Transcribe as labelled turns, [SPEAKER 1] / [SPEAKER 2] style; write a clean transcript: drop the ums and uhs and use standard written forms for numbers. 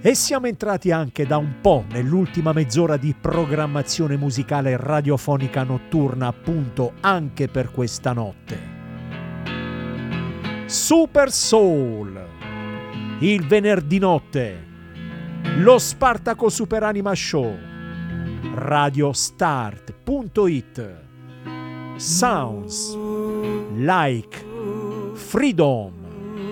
[SPEAKER 1] E siamo entrati anche da un po' nell'ultima mezz'ora di programmazione musicale radiofonica notturna, appunto anche per questa notte. Super Soul, il venerdì notte, lo Spartaco Super Anima Show, radiostart.it, Sounds Like Freedom.